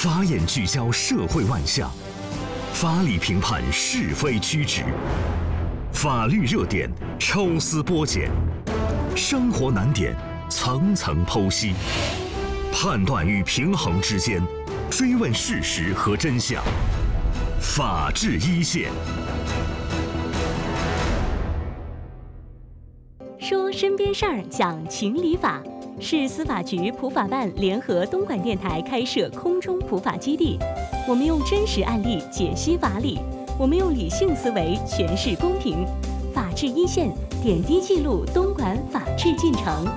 法眼聚焦社会万象，法理评判是非曲直，法律热点抽丝剥茧，生活难点层层剖析，判断与平衡之间，追问事实和真相。法治一线。 说身边事儿，讲情理法，市司法局普法办联合东莞电台开设空中普法基地。我们用真实案例解析法理，我们用理性思维诠释公平。法治一线，点滴记录东莞法治进程。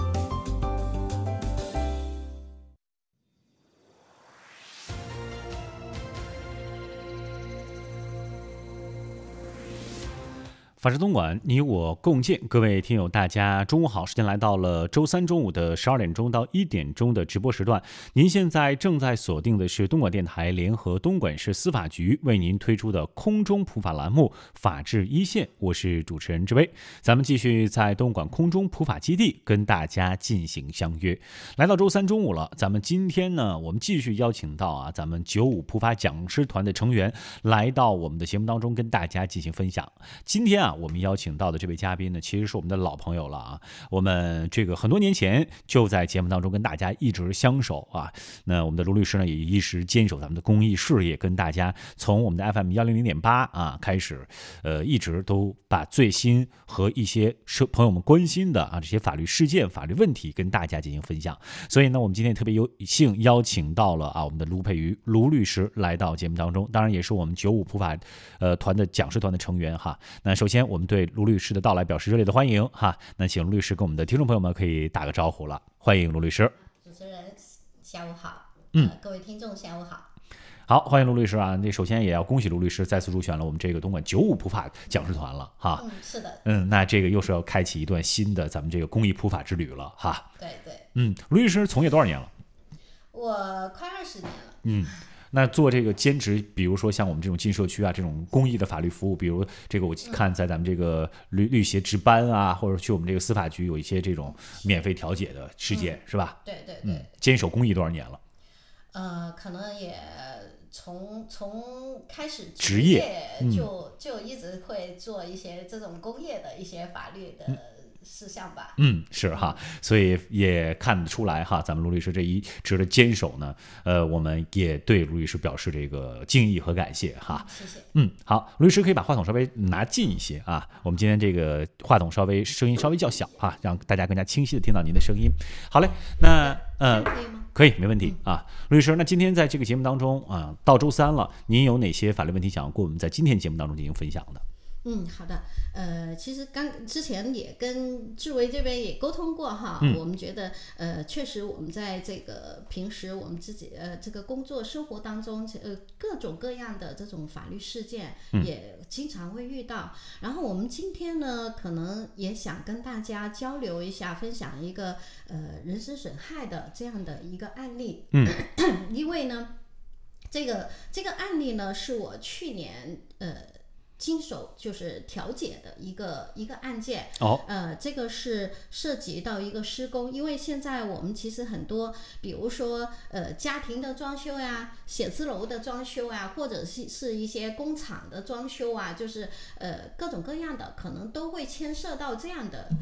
法治东莞，你我共建。各位听友，大家中午好！时间来到了周三中午的12点钟到1点钟的直播时段。您现在正在锁定的是东莞电台联合东莞市司法局为您推出的空中普法栏目《法治一线》，我是主持人志威。咱们继续在东莞空中普法基地跟大家进行相约。来到周三中午了，咱们今天呢，我们继续邀请到咱们95普法讲师团的成员来到我们的节目当中，跟大家进行分享。今天我们邀请到的这位嘉宾呢，其实是我们的老朋友了啊。我们这个很多年前就在节目当中跟大家一直相守啊。那我们的卢律师呢，也一直坚守咱们的公益事业，跟大家从我们的 FM100.8开始，一直都把最新和一些朋友们关心的这些法律事件、法律问题跟大家进行分享。所以呢，我们今天特别有幸邀请到了我们的卢佩瑜卢律师来到节目当中，当然也是我们95普法团的讲师团的成员哈。那首先我们对卢律师的到来表示热烈的欢迎哈。那请卢律师跟我们的听众朋友们可以打个招呼了，欢迎卢律师。 主持人下午好，各位听众下午好。 好，欢迎卢律师啊！那首先也要恭喜卢律师再次入选了我们这个东莞95普法讲师团了哈。 是的。 那这个又是要开启一段新的咱们这个公益普法之旅了哈。 对对。 卢律师从业多少年了？ 我快20年了。 那做这个兼职，比如说像我们这种进社区这种公益的法律服务，比如这个我看在咱们这个律协值班或者去我们这个司法局有一些这种免费调解的事件，是吧？ 对对对。 坚守公益多少年了？ 可能也从开始职业就一直会做一些这种公益的一些法律的事项吧。 是哈，所以也看得出来哈，咱们卢律师这一直的坚守呢，我们也对卢律师表示这个敬意和感谢哈。 谢谢。 好，卢律师可以把话筒稍微拿近一些啊，我们今天这个话筒声音稍微较小哈，让大家更加清晰的听到您的声音。好嘞，那可以吗？ 可以，没问题啊，卢律师。那今天在这个节目当中到周三了，您有哪些法律问题想要跟我们在今天节目当中进行分享的？ 好的。其实之前也跟志维这边也沟通过哈。我们觉得确实我们在这个平时我们自己这个工作生活当中各种各样的这种法律事件也经常会遇到。然后我们今天呢，可能也想跟大家交流一下，分享一个人身损害的这样的一个案例。因为呢，这个案例呢是我去年经手就是调解的一个案件。这个是涉及到一个施工，因为现在我们其实很多，比如说家庭的装修呀、写字楼的装修呀，或者是一些工厂的装修就是各种各样的，可能都会牵涉到这样的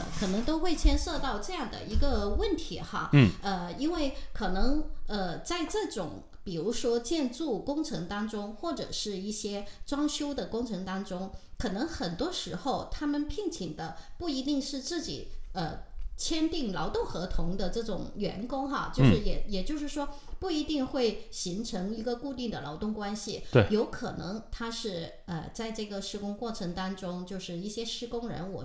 一个问题哈。因为可能在这种比如说建筑工程当中，或者是一些装修的工程当中，可能很多时候他们聘请的不一定是自己签订劳动合同的这种员工哈，就是也就是说不一定会形成一个固定的劳动关系。 对， 有可能他是在这个施工过程当中，就是一些施工人